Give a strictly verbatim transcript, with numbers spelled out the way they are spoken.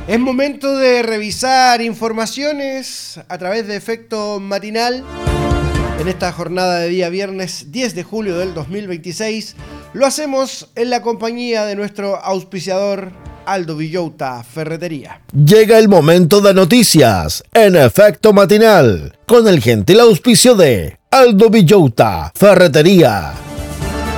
Es momento de revisar informaciones a través de Efecto Matinal. En esta jornada de día viernes diez de julio del dos mil veintiséis, lo hacemos en la compañía de nuestro auspiciador Aldo Villota Ferretería. Llega el momento de noticias en Efecto Matinal, con el gentil auspicio de Aldo Villota Ferretería.